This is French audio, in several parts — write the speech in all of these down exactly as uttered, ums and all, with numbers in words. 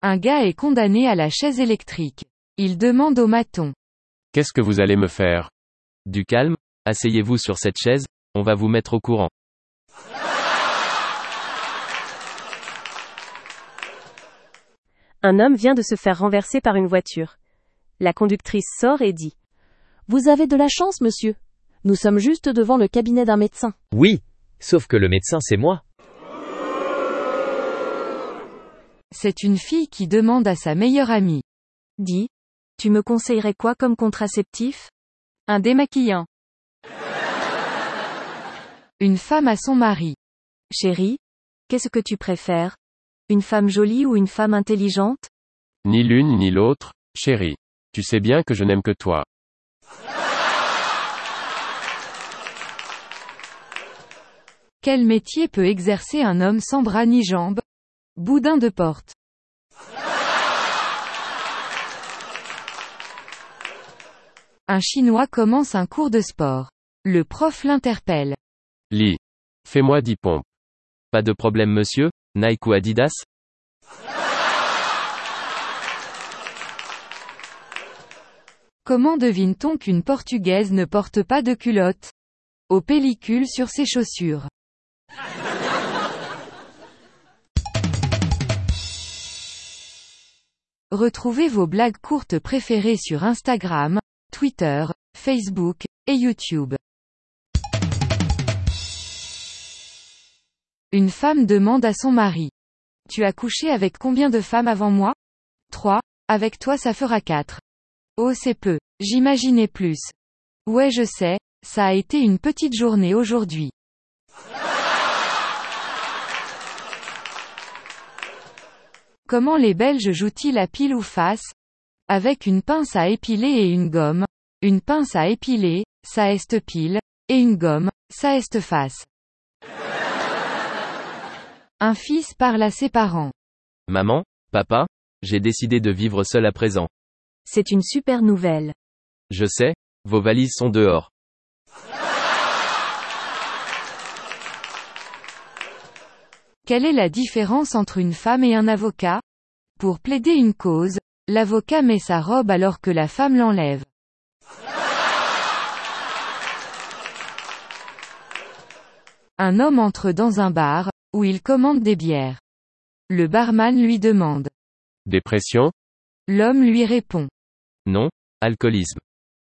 Un gars est condamné à la chaise électrique. Il demande au maton. Qu'est-ce que vous allez me faire? Du calme, asseyez-vous sur cette chaise, on va vous mettre au courant. Un homme vient de se faire renverser par une voiture. La conductrice sort et dit. Vous avez de la chance, monsieur. Nous sommes juste devant le cabinet d'un médecin. Oui, sauf que le médecin c'est moi. C'est une fille qui demande à sa meilleure amie. Dis, tu me conseillerais quoi comme contraceptif? Un démaquillant. Une femme à son mari. Chérie, qu'est-ce que tu préfères? Une femme jolie ou une femme intelligente? Ni l'une ni l'autre, chérie. Tu sais bien que je n'aime que toi. Quel métier peut exercer un homme sans bras ni jambes? Boudin de porte. Un Chinois commence un cours de sport. Le prof l'interpelle. Lee. Fais-moi dix pompes. Pas de problème monsieur, Nike ou Adidas? Comment devine-t-on qu'une Portugaise ne porte pas de culotte? Aux pellicules sur ses chaussures. Retrouvez vos blagues courtes préférées sur Instagram, Twitter, Facebook, et YouTube. Une femme demande à son mari. Tu as couché avec combien de femmes avant moi? Trois. Avec toi ça fera quatre. Oh c'est peu. J'imaginais plus. Ouais je sais, ça a été une petite journée aujourd'hui. Comment les Belges jouent-ils à pile ou face? Avec une pince à épiler et une gomme. Une pince à épiler, ça est pile, et une gomme, ça est face. Un fils parle à ses parents. Maman, papa, j'ai décidé de vivre seul à présent. C'est une super nouvelle. Je sais, vos valises sont dehors. Quelle est la différence entre une femme et un avocat? Pour plaider une cause, l'avocat met sa robe alors que la femme l'enlève. Un homme entre dans un bar, où il commande des bières. Le barman lui demande. Dépression? L'homme lui répond. Non, alcoolisme.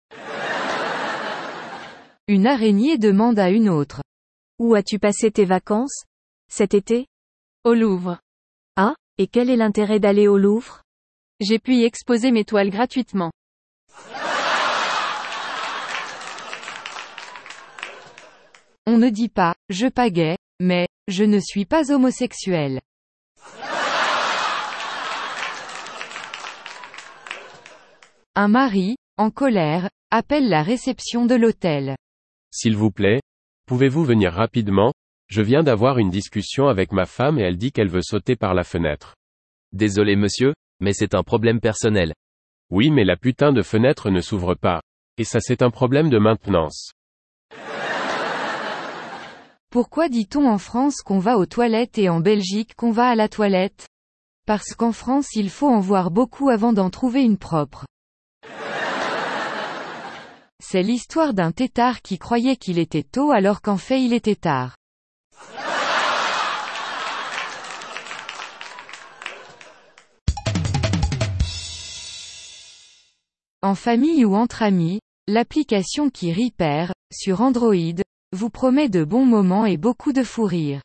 Une araignée demande à une autre. Où as-tu passé tes vacances? Cet été? Au Louvre. Ah, et quel est l'intérêt d'aller au Louvre? J'ai pu y exposer mes toiles gratuitement. On ne dit pas, je pagaie, mais, je ne suis pas homosexuel. Un mari, en colère, appelle la réception de l'hôtel. S'il vous plaît, pouvez-vous venir rapidement? Je viens d'avoir une discussion avec ma femme et elle dit qu'elle veut sauter par la fenêtre. Désolé monsieur, mais c'est un problème personnel. Oui mais la putain de fenêtre ne s'ouvre pas. Et ça c'est un problème de maintenance. Pourquoi dit-on en France qu'on va aux toilettes et en Belgique qu'on va à la toilette? Parce qu'en France il faut en voir beaucoup avant d'en trouver une propre. C'est l'histoire d'un têtard qui croyait qu'il était tôt alors qu'en fait il était tard. En famille ou entre amis, l'application qui Repair, sur Android, vous promet de bons moments et beaucoup de fou rire.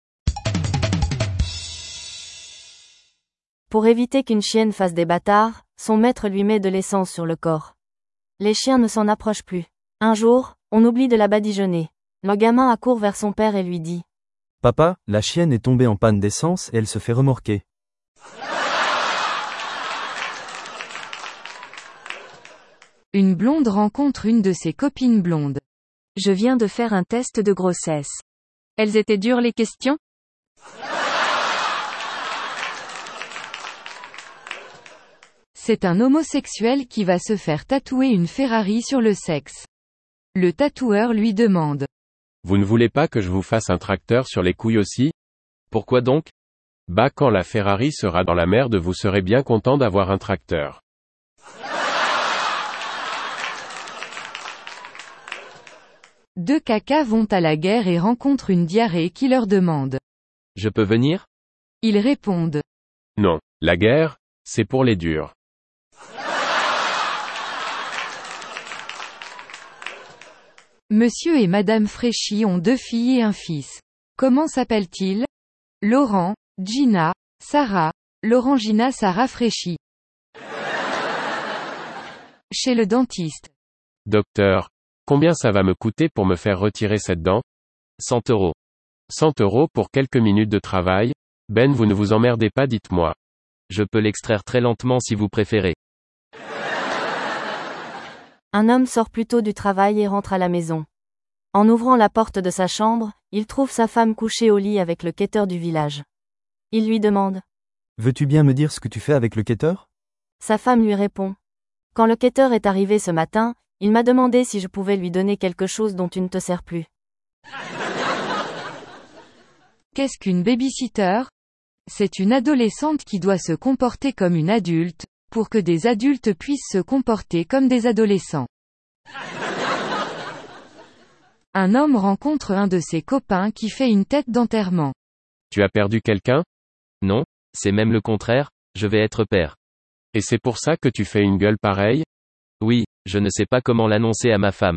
Pour éviter qu'une chienne fasse des bâtards, son maître lui met de l'essence sur le corps. Les chiens ne s'en approchent plus. Un jour, on oublie de la badigeonner. Le gamin accourt vers son père et lui dit. Papa, la chienne est tombée en panne d'essence et elle se fait remorquer. Une blonde rencontre une de ses copines blondes. Je viens de faire un test de grossesse. Elles étaient dures les questions? C'est un homosexuel qui va se faire tatouer une Ferrari sur le sexe. Le tatoueur lui demande. Vous ne voulez pas que je vous fasse un tracteur sur les couilles aussi? Pourquoi donc? Bah quand la Ferrari sera dans la merde vous serez bien content d'avoir un tracteur. Deux cacas vont à la guerre et rencontrent une diarrhée qui leur demande. Je peux venir? Ils répondent. Non, la guerre, c'est pour les durs. Monsieur et Madame Fréchy ont deux filles et un fils. Comment s'appellent-ils? Laurent, Gina, Sarah, Laurent Gina Sarah Fréchy. Chez le dentiste. Docteur, combien ça va me coûter pour me faire retirer cette dent? cent euros. cent euros pour quelques minutes de travail? Ben vous ne vous emmerdez pas dites-moi. Je peux l'extraire très lentement si vous préférez. Un homme sort plus tôt du travail et rentre à la maison. En ouvrant la porte de sa chambre, il trouve sa femme couchée au lit avec le quêteur du village. Il lui demande. Veux-tu bien me dire ce que tu fais avec le quêteur? Sa femme lui répond. Quand le quêteur est arrivé ce matin, il m'a demandé si je pouvais lui donner quelque chose dont tu ne te sers plus. Qu'est-ce qu'une babysitter? C'est une adolescente qui doit se comporter comme une adulte, pour que des adultes puissent se comporter comme des adolescents. Un homme rencontre un de ses copains qui fait une tête d'enterrement. Tu as perdu quelqu'un? Non, c'est même le contraire, je vais être père. Et c'est pour ça que tu fais une gueule pareille? Oui, je ne sais pas comment l'annoncer à ma femme.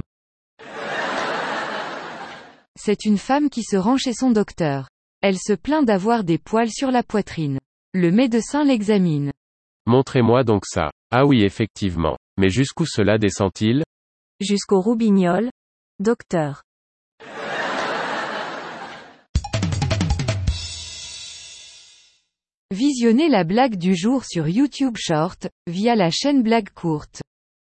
C'est une femme qui se rend chez son docteur. Elle se plaint d'avoir des poils sur la poitrine. Le médecin l'examine. Montrez-moi donc ça. Ah oui effectivement. Mais jusqu'où cela descend-il? Jusqu'au roubignoles. Docteur. Visionnez la blague du jour sur YouTube Short, via la chaîne Blague Courte.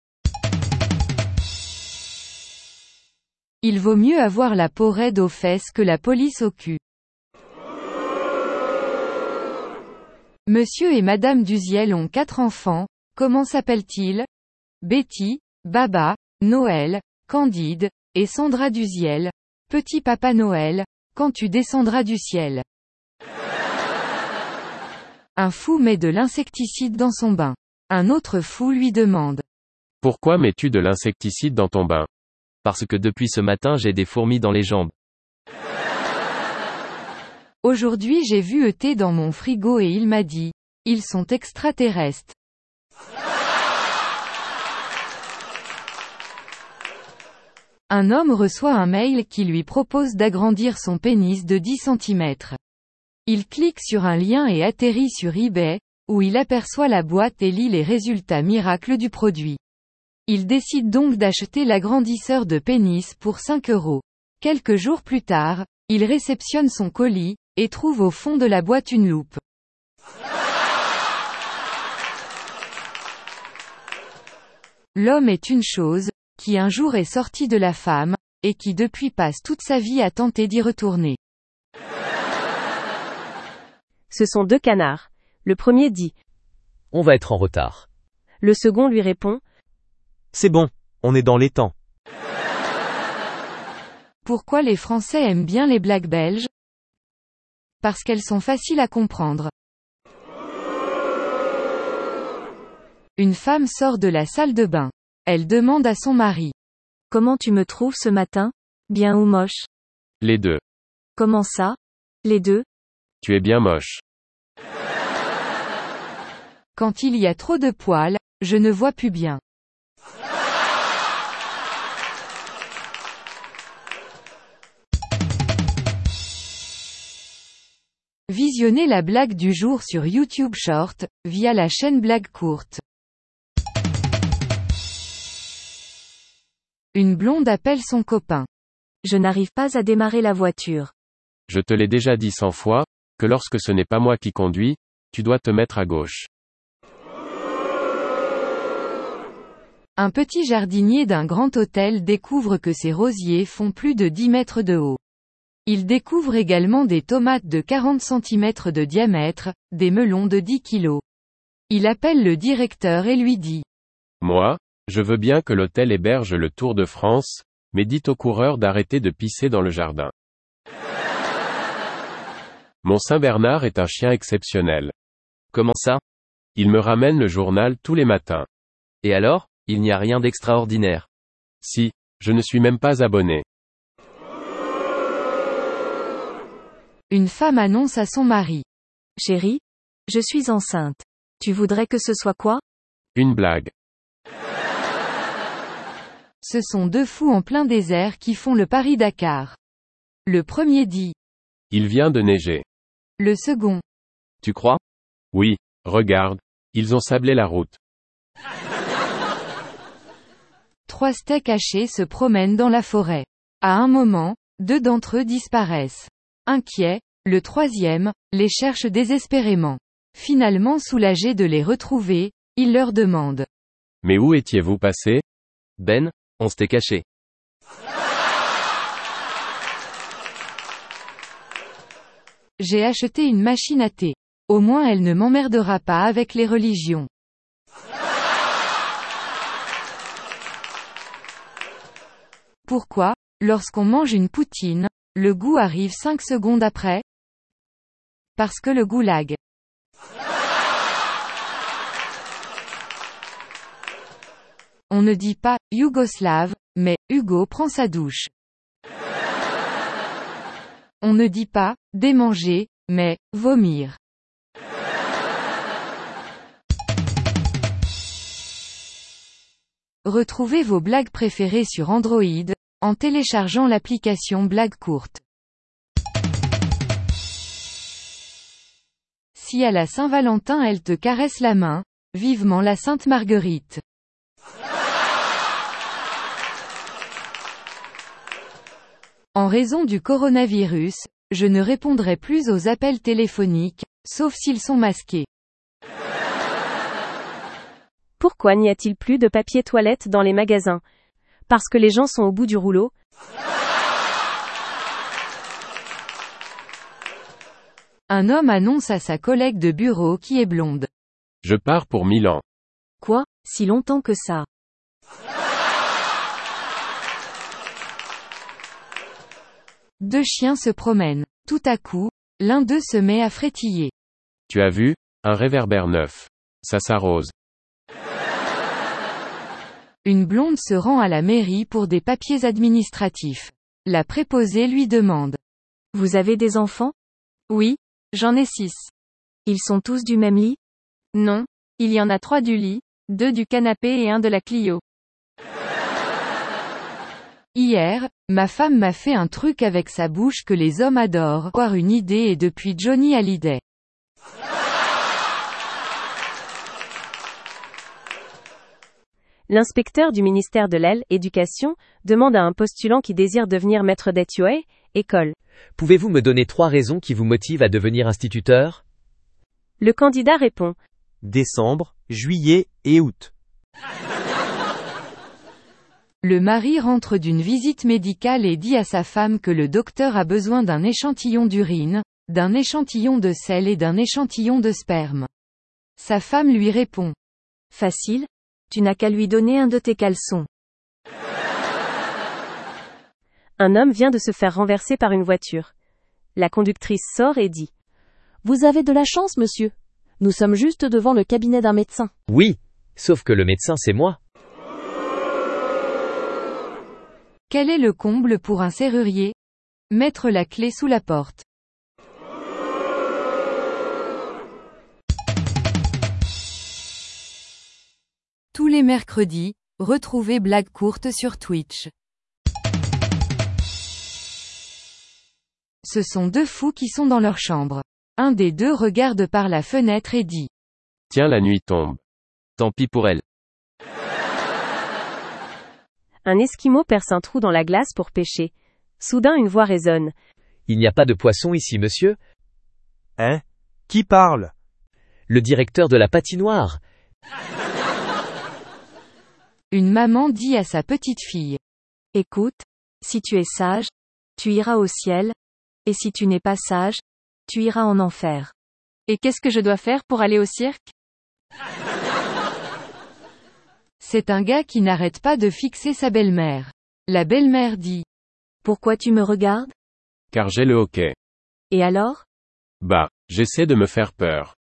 Il vaut mieux avoir la peau raide aux fesses que la police au cul. Monsieur et Madame Duziel ont quatre enfants, comment s'appellent-ils? Betty, Baba, Noël, Candide, et Sandra Duziel. Petit Papa Noël, quand tu descendras du ciel. Un fou met de l'insecticide dans son bain. Un autre fou lui demande. Pourquoi mets-tu de l'insecticide dans ton bain? Parce que depuis ce matin j'ai des fourmis dans les jambes. Aujourd'hui j'ai vu E T dans mon frigo et il m'a dit. Ils sont extraterrestres. Un homme reçoit un mail qui lui propose d'agrandir son pénis de dix centimètres. Il clique sur un lien et atterrit sur eBay, où il aperçoit la boîte et lit les résultats miracles du produit. Il décide donc d'acheter l'agrandisseur de pénis pour cinq euros. Quelques jours plus tard, il réceptionne son colis, et trouve au fond de la boîte une loupe. L'homme est une chose, qui un jour est sorti de la femme, et qui depuis passe toute sa vie à tenter d'y retourner. Ce sont deux canards. Le premier dit. On va être en retard. Le second lui répond. C'est bon, on est dans les temps. Pourquoi les Français aiment bien les blagues belges? Parce qu'elles sont faciles à comprendre. Une femme sort de la salle de bain. Elle demande à son mari. Comment tu me trouves ce matin? Bien ou moche? Les deux. Comment ça? Les deux? Tu es bien moche. Quand il y a trop de poils, je ne vois plus bien. Visionnez la blague du jour sur YouTube Short, via la chaîne Blague Courte. Une blonde appelle son copain. Je n'arrive pas à démarrer la voiture. Je te l'ai déjà dit cent fois, que lorsque ce n'est pas moi qui conduis, tu dois te mettre à gauche. Un petit jardinier d'un grand hôtel découvre que ses rosiers font plus de dix mètres de haut. Il découvre également des tomates de quarante centimètres de diamètre, des melons de dix kilos. Il appelle le directeur et lui dit. Moi, je veux bien que l'hôtel héberge le Tour de France, mais dites aux coureurs d'arrêter de pisser dans le jardin. Mon Saint-Bernard est un chien exceptionnel. Comment ça? Il me ramène le journal tous les matins. Et alors, il n'y a rien d'extraordinaire. Si, je ne suis même pas abonné. Une femme annonce à son mari. Chérie, je suis enceinte. Tu voudrais que ce soit quoi? Une blague. Ce sont deux fous en plein désert qui font le Paris-Dakar. Le premier dit. Il vient de neiger. Le second. Tu crois? Oui, regarde, ils ont sablé la route. Trois steaks hachés se promènent dans la forêt. À un moment, deux d'entre eux disparaissent. Inquiet, le troisième, les cherche désespérément. Finalement soulagé de les retrouver, il leur demande. Mais où étiez-vous passé? Ben, on s'était caché. J'ai acheté une machine à thé. Au moins elle ne m'emmerdera pas avec les religions. Pourquoi, lorsqu'on mange une poutine, le goût arrive cinq secondes après? Parce que le goulag. On ne dit pas « yougoslave », mais « Hugo prend sa douche ». On ne dit pas « démanger », mais « vomir ». Retrouvez vos blagues préférées sur Android, en téléchargeant l'application Blague Courte. Si à la Saint-Valentin elle te caresse la main, vivement la Sainte Marguerite. En raison du coronavirus, je ne répondrai plus aux appels téléphoniques, sauf s'ils sont masqués. Pourquoi n'y a-t-il plus de papier toilette dans les magasins? Parce que les gens sont au bout du rouleau? Un homme annonce à sa collègue de bureau qui est blonde. Je pars pour Milan. Quoi, si longtemps que ça? Deux chiens se promènent. Tout à coup, l'un d'eux se met à frétiller. Tu as vu? Un réverbère neuf. Ça s'arrose. Une blonde se rend à la mairie pour des papiers administratifs. La préposée lui demande. Vous avez des enfants? Oui, j'en ai six. Ils sont tous du même lit? Non, il y en a trois du lit, deux du canapé et un de la Clio. Hier, ma femme m'a fait un truc avec sa bouche que les hommes adorent. Avoir une idée et depuis Johnny Hallyday. L'inspecteur du ministère de l'Éducation demande à un postulant qui désire devenir maître d'école, école. Pouvez-vous me donner trois raisons qui vous motivent à devenir instituteur? Le candidat répond. Décembre, juillet et août. Le mari rentre d'une visite médicale et dit à sa femme que le docteur a besoin d'un échantillon d'urine, d'un échantillon de sel et d'un échantillon de sperme. Sa femme lui répond. Facile, tu n'as qu'à lui donner un de tes caleçons. Un homme vient de se faire renverser par une voiture. La conductrice sort et dit. Vous avez de la chance, monsieur. Nous sommes juste devant le cabinet d'un médecin. Oui, sauf que le médecin c'est moi. Quel est le comble pour un serrurier? Mettre la clé sous la porte. Tous les mercredis, retrouvez Blague Courte sur Twitch. Ce sont deux fous qui sont dans leur chambre. Un des deux regarde par la fenêtre et dit. Tiens, la nuit tombe. Tant pis pour elle. Un esquimau perce un trou dans la glace pour pêcher. Soudain une voix résonne. Il n'y a pas de poisson ici, monsieur? Hein? Qui parle? Le directeur de la patinoire. Une maman dit à sa petite fille. Écoute, si tu es sage, tu iras au ciel, et si tu n'es pas sage, tu iras en enfer. Et qu'est-ce que je dois faire pour aller au cirque? C'est un gars qui n'arrête pas de fixer sa belle-mère. La belle-mère dit. Pourquoi tu me regardes? Car j'ai le hockey. Et alors? Bah, j'essaie de me faire peur.